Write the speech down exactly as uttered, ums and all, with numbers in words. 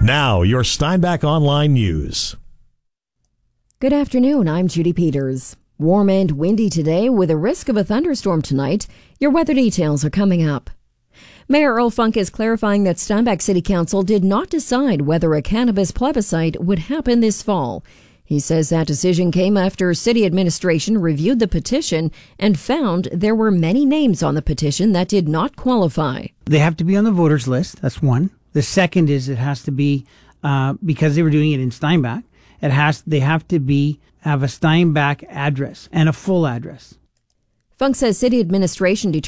Now, your Steinbach Online News. Good afternoon, I'm Judy Peters. Warm and windy today with a risk of a thunderstorm tonight. Your weather details are coming up. Mayor Earl Funk is clarifying that Steinbach City Council did not decide whether a cannabis plebiscite would happen this fall. He says that decision came after city administration reviewed the petition and found there were many names on the petition that did not qualify. They have to be on the voters list. That's one. The second is it has to be, uh, because they were doing it in Steinbach, it has, they have to be, have a Steinbach address and a full address. Funk says city administration determined